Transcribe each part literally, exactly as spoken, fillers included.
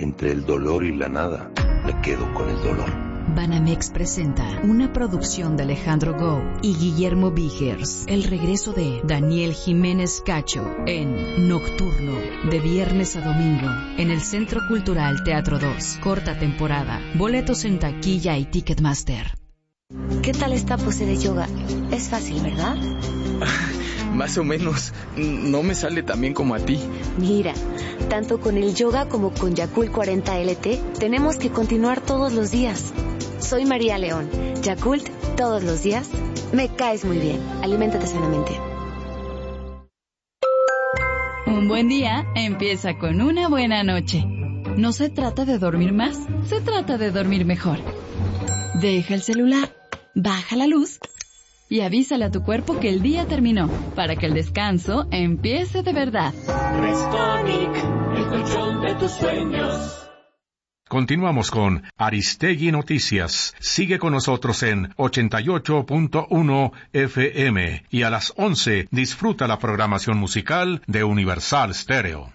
Entre el dolor y la nada, me quedo con el dolor. Banamex presenta una producción de Alejandro Gou y Guillermo Vigers. El regreso de Daniel Jiménez Cacho en Nocturno, de viernes a domingo, en el Centro Cultural Teatro dos. Corta temporada. Boletos en taquilla y Ticketmaster. ¿Qué tal esta pose de yoga? Es fácil, ¿verdad? Más o menos. No me sale tan bien como a ti. Mira, tanto con el yoga como con Yakult cuarenta L T, tenemos que continuar todos los días. Soy María León. Yakult, todos los días. Me caes muy bien. Aliméntate sanamente. Un buen día empieza con una buena noche. No se trata de dormir más, se trata de dormir mejor. Deja el celular, baja la luz y avísale a tu cuerpo que el día terminó, para que el descanso empiece de verdad. Restonic, el colchón de tus sueños. Continuamos con Aristegui Noticias. Sigue con nosotros en ochenta y ocho punto uno F M y a las once disfruta la programación musical de Universal Stereo.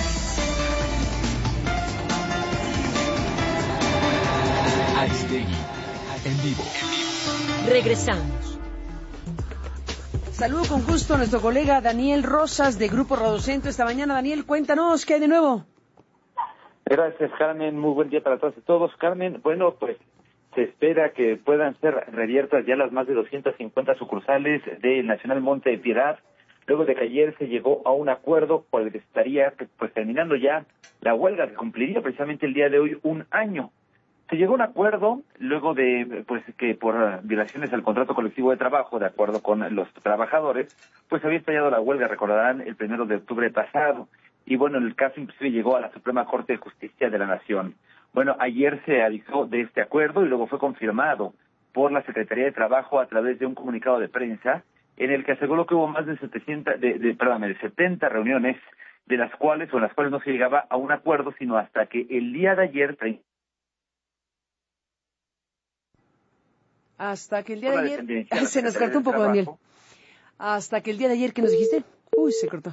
Aristegui, en vivo. Regresamos. Saludo con gusto a nuestro colega Daniel Rosas de Grupo Rodocentro esta mañana. Daniel, cuéntanos, ¿qué hay de nuevo? Gracias, Carmen. Muy buen día para todos y todos. Carmen, bueno, pues se espera que puedan ser reabiertas ya las más de doscientas cincuenta sucursales del Nacional Monte de Piedad, luego de que ayer se llegó a un acuerdo por el que estaría pues terminando ya la huelga que cumpliría precisamente el día de hoy un año. Se llegó a un acuerdo luego de pues que por violaciones al contrato colectivo de trabajo, de acuerdo con los trabajadores, pues había estallado la huelga, recordarán, el primero de octubre pasado. Y bueno, el caso inclusive llegó a la Suprema Corte de Justicia de la Nación. Bueno, ayer se avisó de este acuerdo y luego fue confirmado por la Secretaría de Trabajo a través de un comunicado de prensa en el que aseguró que hubo más de setecientas, de, de, perdón, de setenta reuniones, de las cuales o en las cuales no se llegaba a un acuerdo, sino hasta que el día de ayer... Hasta que el día de ayer... Se nos cortó un poco, Daniel. Hasta que el día de ayer, ¿qué nos dijiste? Uy, se cortó.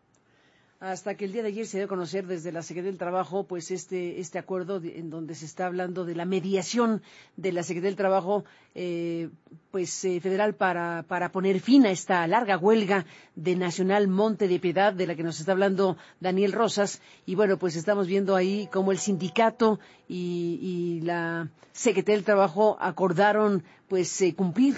Hasta que el día de ayer se dio a conocer desde la Secretaría del Trabajo, pues este este acuerdo de, en donde se está hablando de la mediación de la Secretaría del Trabajo, eh, pues eh, federal para para poner fin a esta larga huelga de Nacional Monte de Piedad, de la que nos está hablando Daniel Rosas. Y bueno, pues estamos viendo ahí cómo el sindicato y, y la Secretaría del Trabajo acordaron, pues eh, cumplir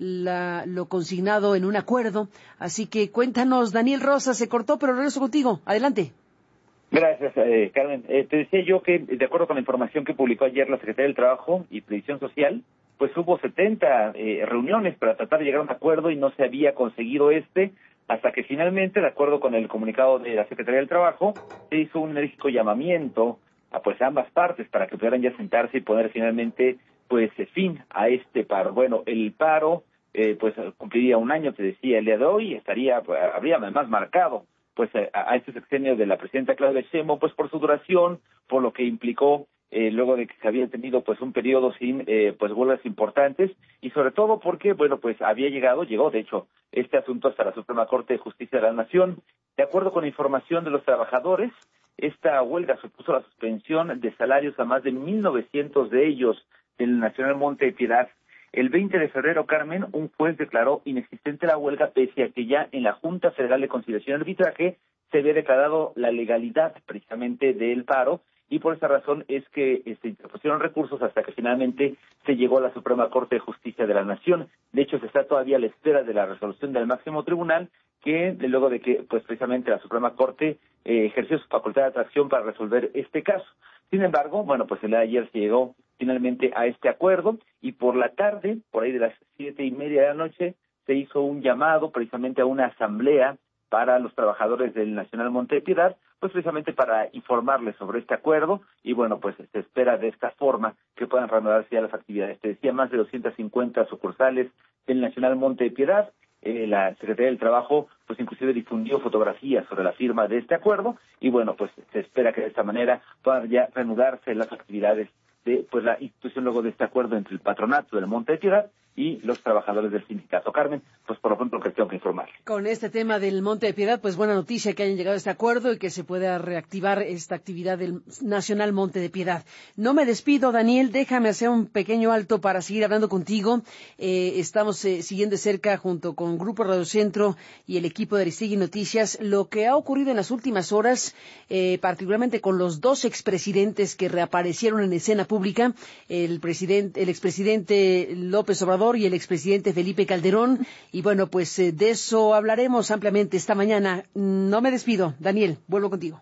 La, lo consignado en un acuerdo. Así que cuéntanos, Daniel Rosa, se cortó, pero regreso contigo. Adelante. Gracias, eh, Carmen. Eh, te decía yo que, de acuerdo con la información que publicó ayer la Secretaría del Trabajo y Previsión Social, pues hubo setenta eh, reuniones para tratar de llegar a un acuerdo y no se había conseguido este, hasta que finalmente, de acuerdo con el comunicado de la Secretaría del Trabajo, se hizo un enérgico llamamiento a pues a ambas partes para que pudieran ya sentarse y poner finalmente pues fin a este paro. Bueno, el paro eh, pues cumpliría un año, te decía, el día de hoy, estaría, habría además marcado pues a, a este sexenio de la presidenta Claudia Sheinbaum, pues por su duración, por lo que implicó eh, luego de que se había tenido pues un periodo sin eh, pues huelgas importantes, y sobre todo porque, bueno, pues había llegado, llegó de hecho este asunto hasta la Suprema Corte de Justicia de la Nación. De acuerdo con la información de los trabajadores, esta huelga supuso la suspensión de salarios a más de mil novecientos de ellos del Nacional Monte de Piedad. El veinte de febrero, Carmen, un juez declaró inexistente la huelga pese a que ya en la Junta Federal de Conciliación y Arbitraje se había declarado la legalidad precisamente del paro, y por esa razón es que se interpusieron recursos hasta que finalmente se llegó a la Suprema Corte de Justicia de la Nación. De hecho, se está todavía a la espera de la resolución del máximo tribunal, que de luego de que pues precisamente la Suprema Corte eh, ejerció su facultad de atracción para resolver este caso. Sin embargo, bueno, pues el día de ayer se llegó finalmente a este acuerdo, y por la tarde, por ahí de las siete y media de la noche, se hizo un llamado precisamente a una asamblea para los trabajadores del Nacional Monte de Piedad, pues precisamente para informarles sobre este acuerdo, y bueno, pues se espera de esta forma que puedan reanudarse ya las actividades. Te decía, más de doscientas cincuenta sucursales del Nacional Monte de Piedad. Eh, la Secretaría del Trabajo, pues inclusive difundió fotografías sobre la firma de este acuerdo, y bueno, pues se espera que de esta manera puedan ya reanudarse las actividades de pues la institución luego de este acuerdo entre el patronato del Monte de Piedad y los trabajadores del sindicato. Carmen, pues por lo pronto lo que tengo que informar. Con este tema del Monte de Piedad, pues buena noticia que hayan llegado a este acuerdo y que se pueda reactivar esta actividad del Nacional Monte de Piedad. No me despido, Daniel, déjame hacer un pequeño alto para seguir hablando contigo. Eh, estamos eh, siguiendo de cerca junto con Grupo Radio Centro y el equipo de Aristegui Noticias lo que ha ocurrido en las últimas horas, eh, particularmente con los dos expresidentes que reaparecieron en escena pública, el presidente, el expresidente López Obrador y el expresidente Felipe Calderón, y bueno, pues eh, de eso hablaremos ampliamente esta mañana. No me despido, Daniel, vuelvo contigo.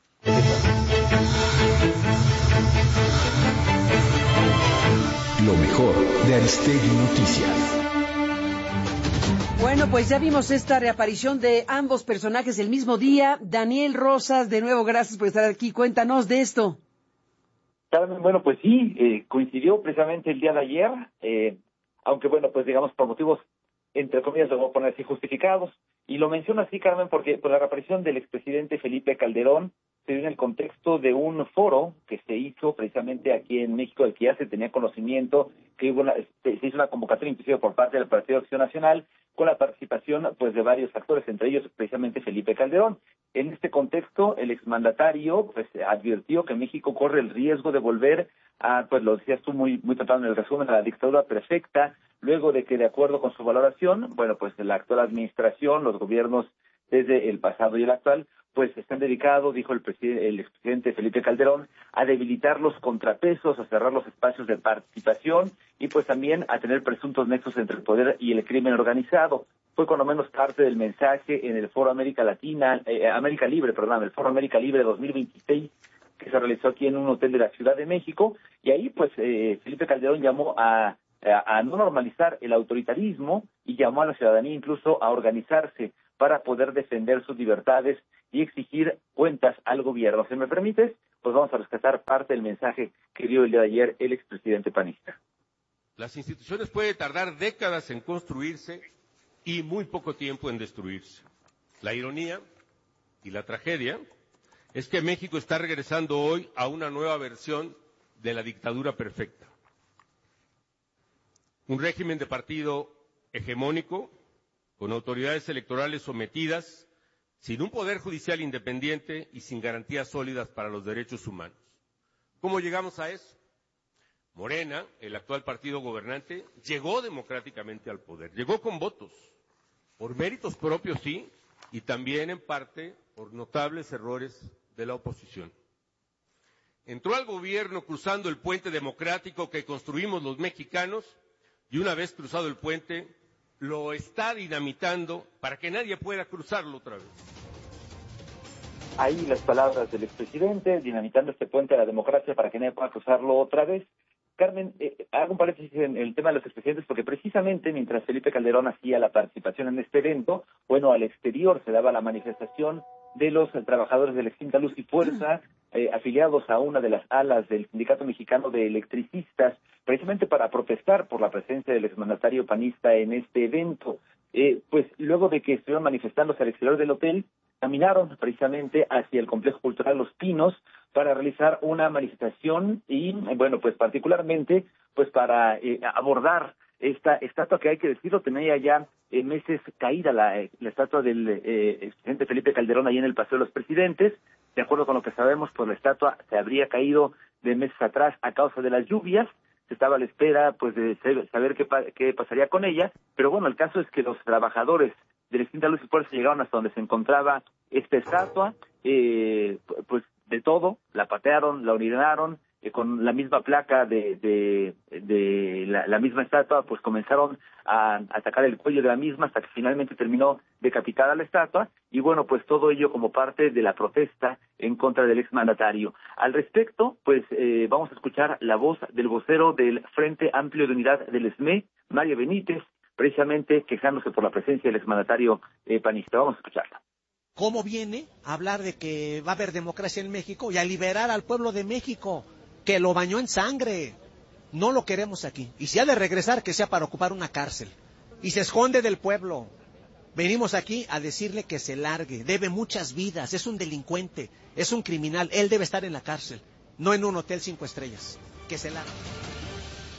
Lo mejor de Aristegui Noticias. Bueno, pues ya vimos esta reaparición de ambos personajes el mismo día. Daniel Rosas, de nuevo, gracias por estar aquí. Cuéntanos de esto. Bueno, pues sí, eh, coincidió precisamente el día de ayer, eh, aunque bueno, pues digamos por motivos, entre comillas, lo voy a poner así, justificados. Y lo menciono así, Carmen, porque pues, la reaparición del expresidente Felipe Calderón se dio en el contexto de un foro que se hizo precisamente aquí en México, del que ya se tenía conocimiento, que hubo una, se hizo una convocatoria inclusive por parte del Partido Acción Nacional, con la participación pues de varios actores, entre ellos precisamente Felipe Calderón. En este contexto, el exmandatario pues advirtió que México corre el riesgo de volver a, pues lo decías tú muy muy tratado en el resumen, a la dictadura perfecta, luego de que, de acuerdo con su valoración, bueno, pues la actual administración, los gobiernos desde el pasado y el actual, pues están dedicados, dijo el, el expresidente Felipe Calderón, a debilitar los contrapesos, a cerrar los espacios de participación y pues también a tener presuntos nexos entre el poder y el crimen organizado. Fue con lo menos parte del mensaje en el Foro América Latina, eh, América Libre, perdón, el Foro América Libre dos mil veintiséis, que se realizó aquí en un hotel de la Ciudad de México, y ahí pues eh, Felipe Calderón llamó a, a, a no normalizar el autoritarismo y llamó a la ciudadanía incluso a organizarse para poder defender sus libertades y exigir cuentas al gobierno. Si me permites, pues vamos a rescatar parte del mensaje que dio el día de ayer el expresidente panista. Las instituciones pueden tardar décadas en construirse y muy poco tiempo en destruirse. La ironía y la tragedia es que México está regresando hoy a una nueva versión de la dictadura perfecta. Un régimen de partido hegemónico, con autoridades electorales sometidas, sin un poder judicial independiente y sin garantías sólidas para los derechos humanos. ¿Cómo llegamos a eso? Morena, el actual partido gobernante, llegó democráticamente al poder, llegó con votos, por méritos propios sí, y también en parte por notables errores de la oposición. Entró al gobierno cruzando el puente democrático que construimos los mexicanos, y una vez cruzado el puente, lo está dinamitando para que nadie pueda cruzarlo otra vez. Ahí las palabras del expresidente, dinamitando este puente de la democracia para que nadie pueda cruzarlo otra vez. Carmen, eh, hago un paréntesis en el tema de los expresidentes, porque precisamente mientras Felipe Calderón hacía la participación en este evento, bueno, al exterior se daba la manifestación de los trabajadores de la extinta Luz y Fuerza, eh, afiliados a una de las alas del Sindicato Mexicano de Electricistas, precisamente para protestar por la presencia del exmandatario panista en este evento. Eh, pues luego de que estuvieron manifestándose al exterior del hotel, caminaron precisamente hacia el Complejo Cultural Los Pinos para realizar una manifestación y, bueno, pues particularmente, pues para eh, abordar esta estatua que, hay que decirlo, tenía ya eh, meses caída la, eh, la estatua del eh, expresidente Felipe Calderón ahí en el Paseo de los Presidentes. De acuerdo con lo que sabemos, pues la estatua se habría caído de meses atrás a causa de las lluvias. Se estaba a la espera pues de saber qué, qué pasaría con ella, pero bueno, el caso es que los trabajadores de la extinta Luz y Fuerza llegaron hasta donde se encontraba esta estatua, eh, pues de todo, la patearon, la orinaron, eh, con la misma placa de, de, de la, la misma estatua, pues comenzaron a atacar el cuello de la misma hasta que finalmente terminó decapitada la estatua, y bueno, pues todo ello como parte de la protesta en contra del exmandatario. Al respecto, pues eh, vamos a escuchar la voz del vocero del Frente Amplio de Unidad del E S M E, Mario Benítez, precisamente quejándose por la presencia del exmandatario eh, panista. Vamos a escucharla. ¿Cómo viene a hablar de que va a haber democracia en México y a liberar al pueblo de México, que lo bañó en sangre? No lo queremos aquí. Y si ha de regresar, que sea para ocupar una cárcel. Y se esconde del pueblo. Venimos aquí a decirle que se largue. Debe muchas vidas. Es un delincuente. Es un criminal. Él debe estar en la cárcel. No en un hotel cinco estrellas. Que se largue.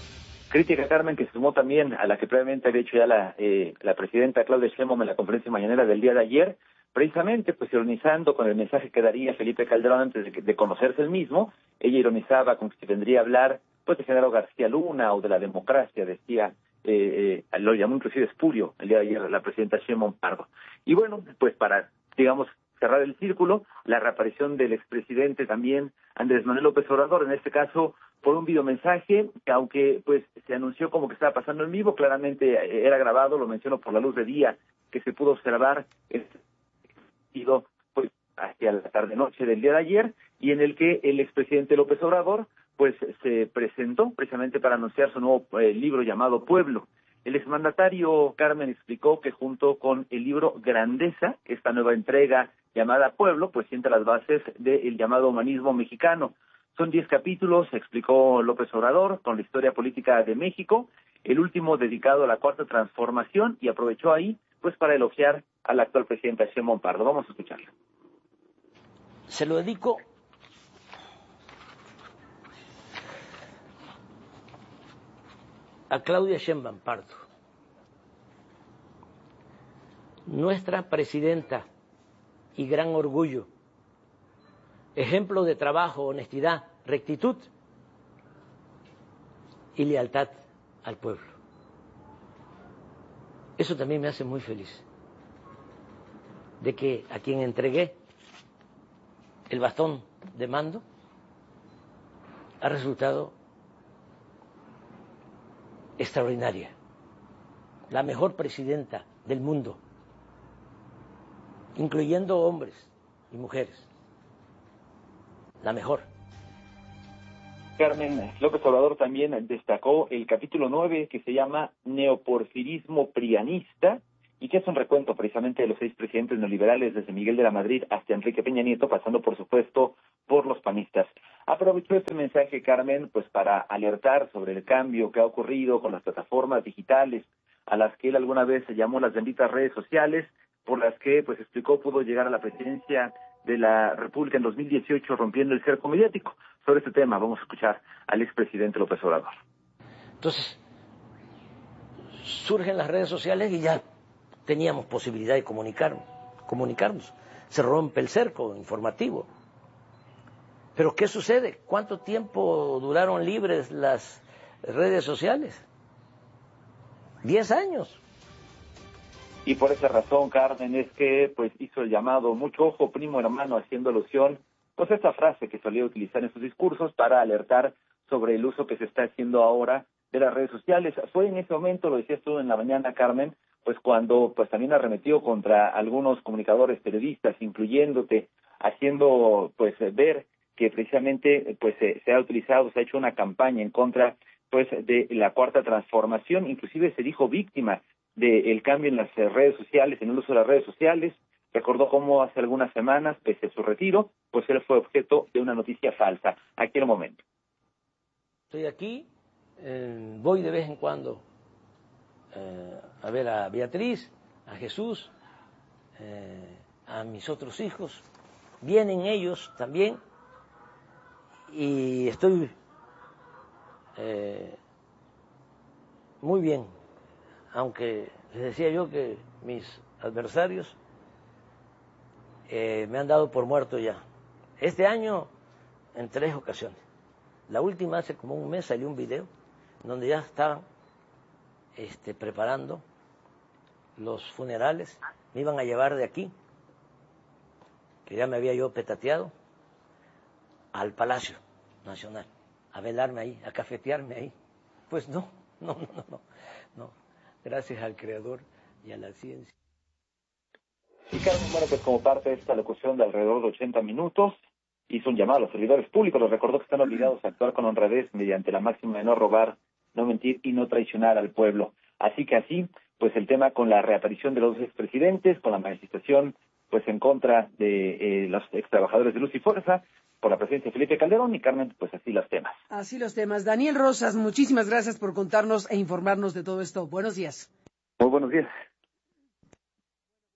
Crítica, Carmen, que se sumó también a la que previamente había hecho ya la, eh, la presidenta Claudia Sheinbaum en la conferencia mañanera del día de ayer, precisamente pues ironizando con el mensaje que daría Felipe Calderón antes de, de conocerse el mismo. Ella ironizaba con que se vendría a hablar pues de Genaro García Luna o de la democracia, decía, eh, eh, lo llamó inclusive espurio el día de ayer la presidenta Sheinbaum Pardo. Y bueno, pues para, digamos, cerrar el círculo, la reaparición del expresidente también, Andrés Manuel López Obrador, en este caso por un videomensaje que, aunque pues se anunció como que estaba pasando en vivo, claramente eh, era grabado, lo menciono por la luz de día que se pudo observar, este, pues hacia la tarde-noche del día de ayer, y en el que el expresidente López Obrador pues se presentó precisamente para anunciar su nuevo eh, libro llamado Pueblo. El exmandatario, Carmen, explicó que junto con el libro Grandeza, esta nueva entrega llamada Pueblo, pues sienta las bases del llamado humanismo mexicano. Son diez capítulos, explicó López Obrador, con la historia política de México, el último dedicado a la Cuarta Transformación, y aprovechó ahí pues para elogiar a la actual presidenta Sheinbaum Pardo. Vamos a escucharla. Se lo dedico a Claudia Sheinbaum Pardo, nuestra presidenta y gran orgullo, ejemplo de trabajo, honestidad, rectitud y lealtad al pueblo. Eso también me hace muy feliz, de que a quien entregué el bastón de mando ha resultado extraordinaria, la mejor presidenta del mundo, incluyendo hombres y mujeres, la mejor. Carmen, López Obrador también destacó el capítulo nueve que se llama Neoporfirismo Prianista y que es un recuento precisamente de los seis presidentes neoliberales desde Miguel de la Madrid hasta Enrique Peña Nieto, pasando por supuesto por los panistas. Aprovechó este mensaje, Carmen, pues para alertar sobre el cambio que ha ocurrido con las plataformas digitales a las que él alguna vez se llamó las benditas redes sociales, por las que, pues explicó, pudo llegar a la presidencia de la República en dos mil dieciocho rompiendo el cerco mediático. Sobre este tema vamos a escuchar al expresidente López Obrador. Entonces, surgen las redes sociales y ya teníamos posibilidad de comunicar, comunicarnos. Se rompe el cerco informativo. Pero ¿qué sucede? ¿Cuánto tiempo duraron libres las redes sociales? Diez años. Y por esa razón, Carmen, es que pues hizo el llamado, mucho ojo, primo hermano, haciendo alusión, pues esta frase que solía utilizar en sus discursos para alertar sobre el uso que se está haciendo ahora de las redes sociales. Fue en ese momento, lo decías tú en la mañana, Carmen, pues cuando pues también arremetió contra algunos comunicadores, periodistas, incluyéndote, haciendo pues ver que precisamente pues se, se ha utilizado, se ha hecho una campaña en contra pues de la Cuarta Transformación, inclusive se dijo víctima del cambio en las redes sociales, en el uso de las redes sociales. Recordó cómo hace algunas semanas, pese a su retiro, pues él fue objeto de una noticia falsa. Aquí el momento. Estoy aquí, eh, voy de vez en cuando eh, a ver a Beatriz, a Jesús, eh, a mis otros hijos. Vienen ellos también y estoy eh, muy bien. Aunque les decía yo que mis adversarios eh, me han dado por muerto ya. Este año en tres ocasiones. La última hace como un mes salió un video donde ya estaban este, preparando los funerales. Me iban a llevar de aquí, que ya me había yo petateado, al Palacio Nacional, a velarme ahí, a cafetearme ahí. Pues no, no, no, no, no. no. Gracias al Creador y a la ciencia. Y Carmen, bueno, pues como parte de esta locución de alrededor de ochenta minutos, hizo un llamado a los servidores públicos, les recordó que están obligados a actuar con honradez mediante la máxima de no robar, no mentir y no traicionar al pueblo. Así que así, pues el tema con la reaparición de los expresidentes, con la manifestación pues en contra de eh, los ex trabajadores de Luz y Fuerza, por la presidencia de Felipe Calderón, y Carmen, pues así los temas. Así los temas. Daniel Rosas, muchísimas gracias por contarnos e informarnos de todo esto. Buenos días. Muy buenos días.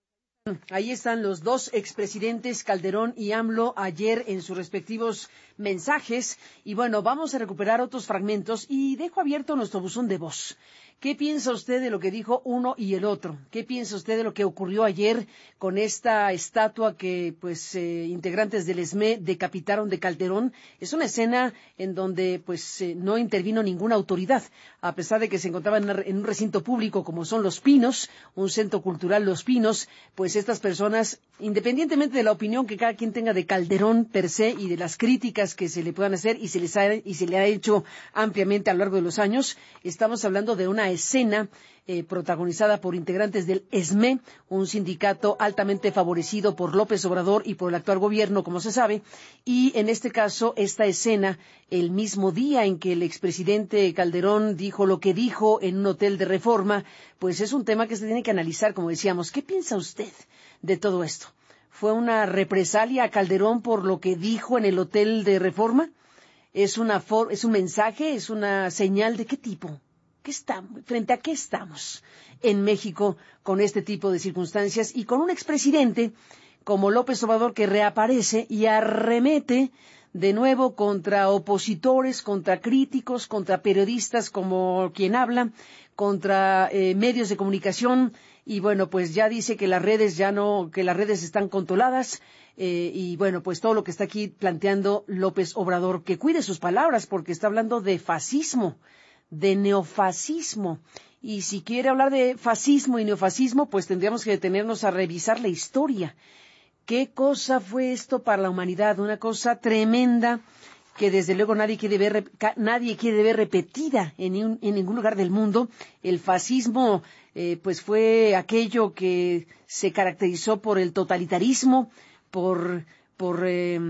Ahí están los dos expresidentes, Calderón y AMLO, ayer en sus respectivos mensajes. Y bueno, vamos a recuperar otros fragmentos y dejo abierto nuestro buzón de voz. ¿Qué piensa usted de lo que dijo uno y el otro? ¿Qué piensa usted de lo que ocurrió ayer con esta estatua que, pues, eh, integrantes del E S M E decapitaron de Calderón? Es una escena en donde, pues, eh, no intervino ninguna autoridad, a pesar de que se encontraba en, una, en un recinto público como son Los Pinos, un centro cultural Los Pinos. Pues estas personas, independientemente de la opinión que cada quien tenga de Calderón per se y de las críticas que se le puedan hacer y se les ha, y se le ha hecho ampliamente a lo largo de los años, estamos hablando de una escena eh, protagonizada por integrantes del E S M E, un sindicato altamente favorecido por López Obrador y por el actual gobierno, como se sabe, y en este caso esta escena el mismo día en que el expresidente Calderón dijo lo que dijo en un hotel de Reforma, pues es un tema que se tiene que analizar, como decíamos. ¿Qué piensa usted de todo esto? ¿Fue una represalia a Calderón por lo que dijo en el hotel de Reforma? ¿Es, una for- es un mensaje? ¿Es una señal de qué tipo? ¿Qué estamos, frente a qué estamos en México con este tipo de circunstancias y con un expresidente como López Obrador que reaparece y arremete de nuevo contra opositores, contra críticos, contra periodistas como quien habla, contra eh, medios de comunicación? Y bueno, pues ya dice que las redes ya no, que las redes están controladas. Eh, y bueno, pues todo lo que está aquí planteando López Obrador, que cuide sus palabras porque está hablando de fascismo, de neofascismo. Y si quiere hablar de fascismo y neofascismo, pues tendríamos que detenernos a revisar la historia. ¿Qué cosa fue esto para la humanidad? Una cosa tremenda que desde luego nadie quiere ver, nadie quiere ver repetida en, un, en ningún lugar del mundo. El fascismo eh, pues fue aquello que se caracterizó por el totalitarismo, por, por eh,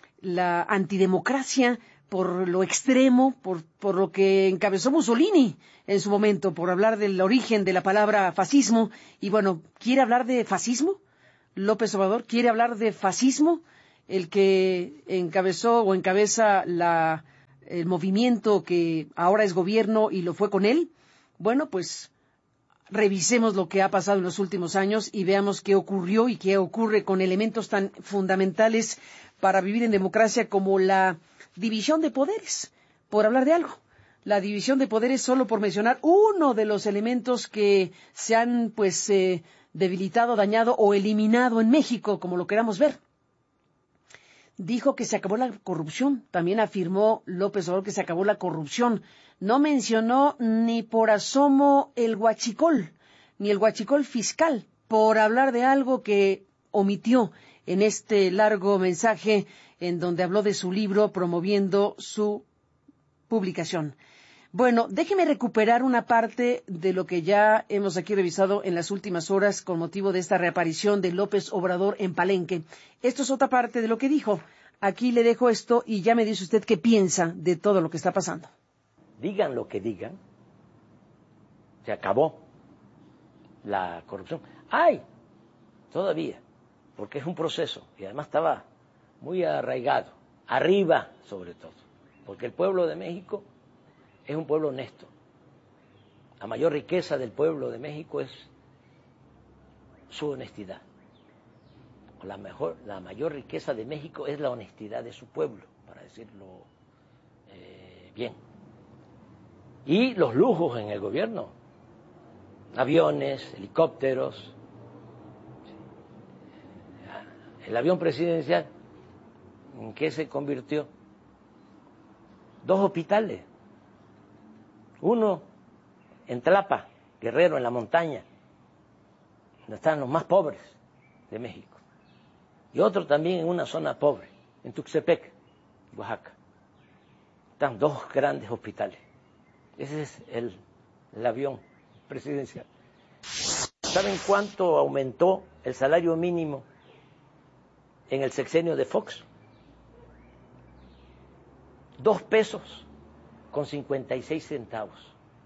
la antidemocracia, por lo extremo, por, por lo que encabezó Mussolini en su momento, por hablar del origen de la palabra fascismo. Y bueno, ¿quiere hablar de fascismo? López Obrador, ¿quiere hablar de fascismo? El que encabezó o encabeza la, el movimiento que ahora es gobierno y lo fue con él. Bueno, pues revisemos lo que ha pasado en los últimos años y veamos qué ocurrió y qué ocurre con elementos tan fundamentales para vivir en democracia como la división de poderes, por hablar de algo. La división de poderes, solo por mencionar uno de los elementos que se han pues eh, debilitado, dañado o eliminado en México, como lo queramos ver. Dijo que se acabó la corrupción. También afirmó López Obrador que se acabó la corrupción. No mencionó ni por asomo el huachicol, ni el huachicol fiscal, por hablar de algo que omitió en este largo mensaje en donde habló de su libro promoviendo su publicación. Bueno, déjeme recuperar una parte de lo que ya hemos aquí revisado en las últimas horas con motivo de esta reaparición de López Obrador en Palenque. Esto es otra parte de lo que dijo. Aquí le dejo esto y ya me dice usted qué piensa de todo lo que está pasando. Digan lo que digan, se acabó la corrupción. ¡Ay! Todavía, porque es un proceso y además estaba muy arraigado, arriba sobre todo, porque el pueblo de México es un pueblo honesto. La mayor riqueza del pueblo de México es su honestidad. La, mejor, la mayor riqueza de México es la honestidad de su pueblo, para decirlo eh, bien. Y los lujos en el gobierno, aviones, helicópteros. El avión presidencial, ¿en qué se convirtió? Dos hospitales. Uno en Tlapa, Guerrero, en la montaña, donde están los más pobres de México. Y otro también en una zona pobre, en Tuxtepec, Oaxaca. Están dos grandes hospitales. Ese es el, el avión presidencial. ¿Saben cuánto aumentó el salario mínimo en el sexenio de Fox? Dos pesos con cincuenta y seis centavos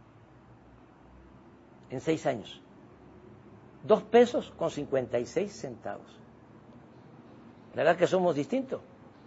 en seis años. Dos pesos con cincuenta y seis centavos. La verdad que somos distintos.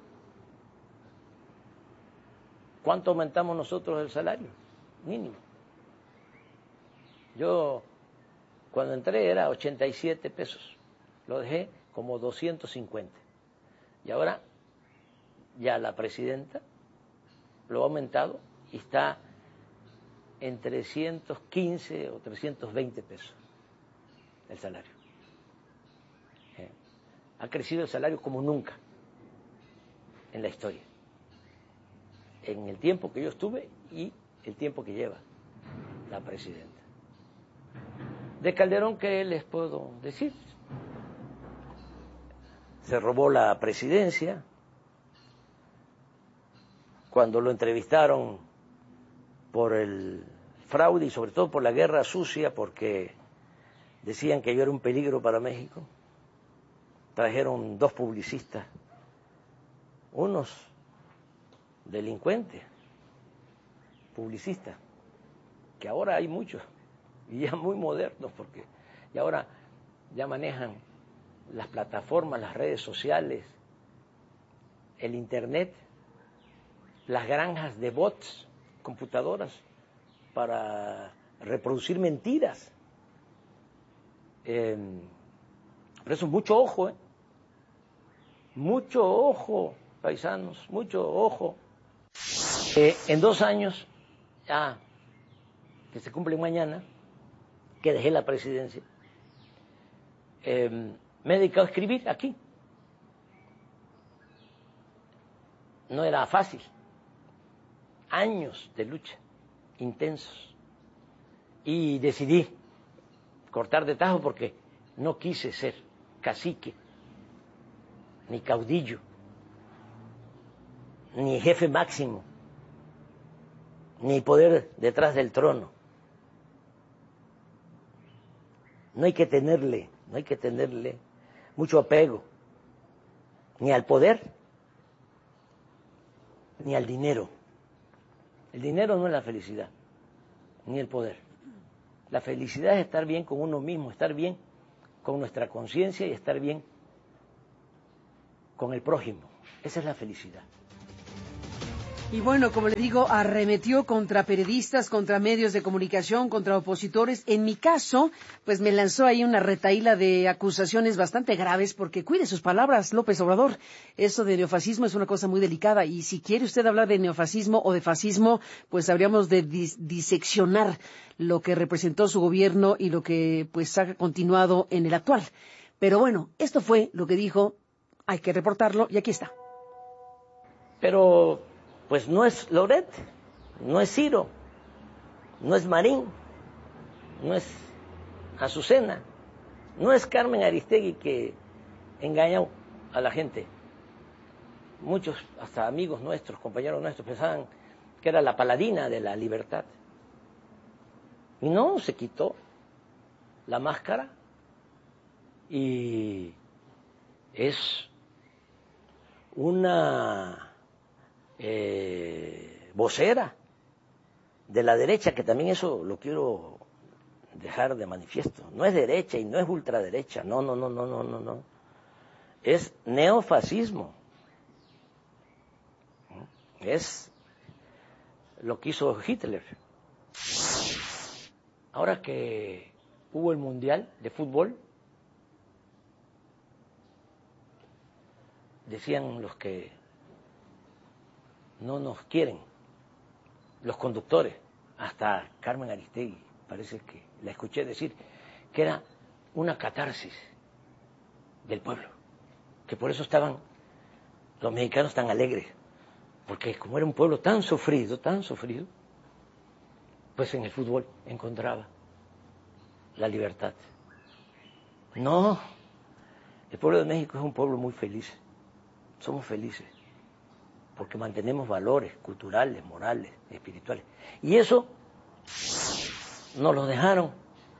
¿Cuánto aumentamos nosotros el salario mínimo? Yo cuando entré era ochenta y siete pesos lo dejé como doscientos cincuenta. Y ahora ya la presidenta lo ha aumentado y está en trescientos quince o trescientos veinte pesos el salario. Eh, ha crecido el salario como nunca en la historia, en el tiempo que yo estuve y el tiempo que lleva la presidenta. De Calderón, ¿qué les puedo decir? Se robó la presidencia. Cuando lo entrevistaron por el fraude y sobre todo por la guerra sucia, porque decían que yo era un peligro para México, trajeron dos publicistas, unos delincuentes, publicistas, que ahora hay muchos, y ya muy modernos, porque y ahora ya manejan las plataformas, las redes sociales, el internet, las granjas de bots, computadoras, para reproducir mentiras. Eh, por eso mucho ojo, ¿eh? Mucho ojo, paisanos, mucho ojo. Eh, en dos años, ya que se cumple mañana, que dejé la presidencia, eh, me he dedicado a escribir aquí. No era fácil. Años de lucha, intensos. Y decidí cortar de tajo porque no quise ser cacique, ni caudillo, ni jefe máximo, ni poder detrás del trono. No hay que tenerle, no hay que tenerle mucho apego, ni al poder, ni al dinero. El dinero no es la felicidad, ni el poder. La felicidad es estar bien con uno mismo, estar bien con nuestra conciencia y estar bien con el prójimo. Esa es la felicidad. Y bueno, como le digo, arremetió contra periodistas, contra medios de comunicación, contra opositores. En mi caso, pues me lanzó ahí una retahíla de acusaciones bastante graves, porque cuide sus palabras, López Obrador. Eso de neofascismo es una cosa muy delicada, y si quiere usted hablar de neofascismo o de fascismo, pues habríamos de dis- diseccionar lo que representó su gobierno y lo que pues ha continuado en el actual. Pero bueno, esto fue lo que dijo, hay que reportarlo, y aquí está. Pero pues no es Loret, no es Ciro, no es Marín, no es Azucena, no es Carmen Aristegui que engañó a la gente. Muchos, hasta amigos nuestros, compañeros nuestros, pensaban que era la paladina de la libertad. Y no, se quitó la máscara y es una Eh, vocera de la derecha, que también eso lo quiero dejar de manifiesto. No es derecha y no es ultraderecha, no, no, no, no, no, no, no. Es neofascismo. Es lo que hizo Hitler. Ahora que hubo el Mundial de Fútbol, decían los que no nos quieren, los conductores, hasta Carmen Aristegui, parece que la escuché decir que era una catarsis del pueblo, que por eso estaban los mexicanos tan alegres, porque como era un pueblo tan sufrido, tan sufrido, pues en el fútbol encontraba la libertad. No, el pueblo de México es un pueblo muy feliz, somos felices, porque mantenemos valores culturales, morales, espirituales. Y eso nos lo dejaron.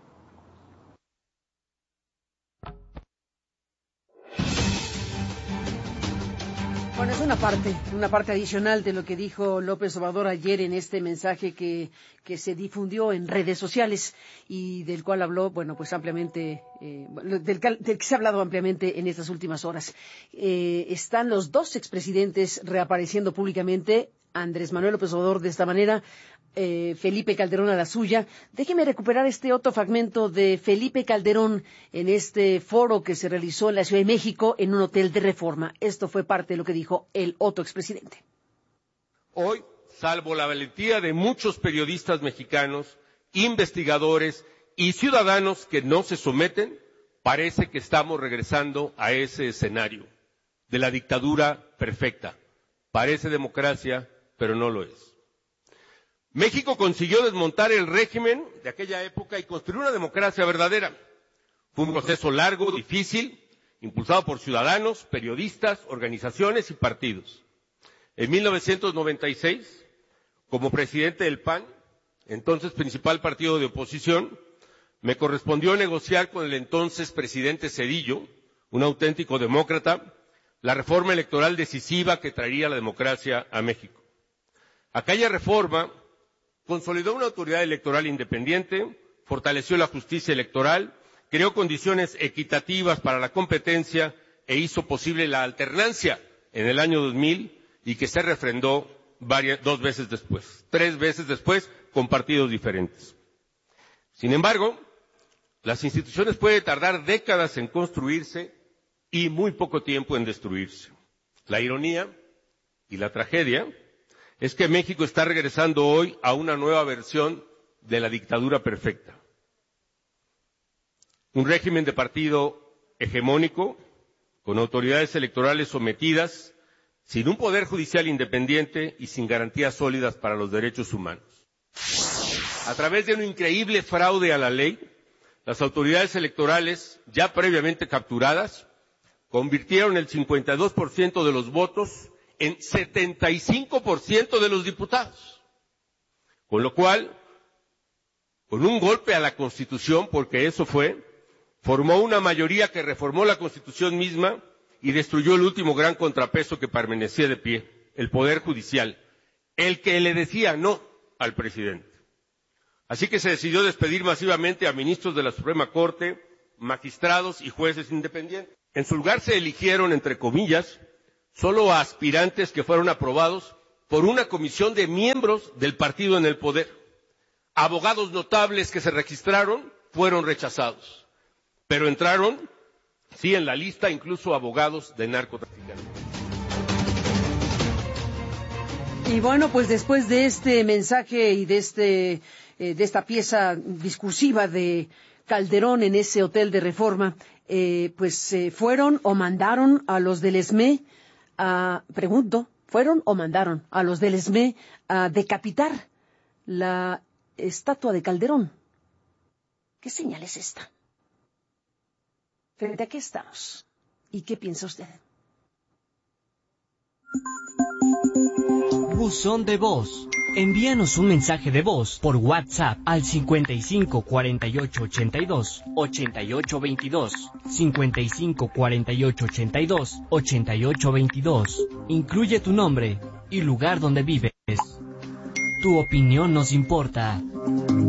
Bueno, es una parte, una parte adicional de lo que dijo López Obrador ayer en este mensaje que, que se difundió en redes sociales y del cual habló, bueno, pues ampliamente, eh, del, del que se ha hablado ampliamente en estas últimas horas. Eh, están los dos expresidentes reapareciendo públicamente. Andrés Manuel López Obrador de esta manera: eh, Felipe Calderón a la suya. Déjeme recuperar este otro fragmento de Felipe Calderón en este foro que se realizó en la Ciudad de México en un hotel de Reforma. Esto fue parte de lo que dijo el otro expresidente. Hoy, salvo la valentía de muchos periodistas mexicanos, investigadores y ciudadanos que no se someten, parece que estamos regresando a ese escenario de la dictadura perfecta. Parece democracia, pero no lo es. México consiguió desmontar el régimen de aquella época y construir una democracia verdadera. Fue un proceso largo, difícil, impulsado por ciudadanos, periodistas, organizaciones y partidos. En mil novecientos noventa y seis, como presidente del P A N, entonces principal partido de oposición, me correspondió negociar con el entonces presidente Zedillo, un auténtico demócrata, la reforma electoral decisiva que traería la democracia a México. Aquella reforma consolidó una autoridad electoral independiente, fortaleció la justicia electoral, creó condiciones equitativas para la competencia e hizo posible la alternancia en el año dos mil y que se refrendó varias, dos veces después, tres veces después con partidos diferentes. Sin embargo, las instituciones pueden tardar décadas en construirse y muy poco tiempo en destruirse. La ironía y la tragedia es que México está regresando hoy a una nueva versión de la dictadura perfecta. Un régimen de partido hegemónico, con autoridades electorales sometidas, sin un poder judicial independiente y sin garantías sólidas para los derechos humanos. A través de un increíble fraude a la ley, las autoridades electorales, ya previamente capturadas, convirtieron el cincuenta y dos por ciento de los votos en setenta y cinco por ciento de los diputados. Con lo cual, con un golpe a la Constitución, porque eso fue, formó una mayoría que reformó la Constitución misma y destruyó el último gran contrapeso que permanecía de pie, el Poder Judicial, el que le decía no al presidente. Así que se decidió despedir masivamente a ministros de la Suprema Corte, magistrados y jueces independientes. En su lugar se eligieron, entre comillas, solo a aspirantes que fueron aprobados por una comisión de miembros del partido en el poder. Abogados notables que se registraron fueron rechazados, pero entraron, sí, en la lista incluso abogados de narcotraficantes. Y bueno, pues después de este mensaje y de este eh, de esta pieza discursiva de Calderón en ese hotel de Reforma, eh, pues eh, fueron o mandaron a los del E S M E a, pregunto, fueron o mandaron a los del E S M E a decapitar la estatua de Calderón. ¿Qué señal es esta? ¿Frente a qué estamos? ¿Y qué piensa usted? Buzón de voz. Envíanos un mensaje de voz por WhatsApp al cincuenta y cinco cuarenta y ocho ochenta y dos ochenta y ocho veintidós, cincuenta y cinco cuarenta y ocho ochenta y dos ochenta y ocho veintidós. Incluye tu nombre y lugar donde vives. Tu opinión nos importa.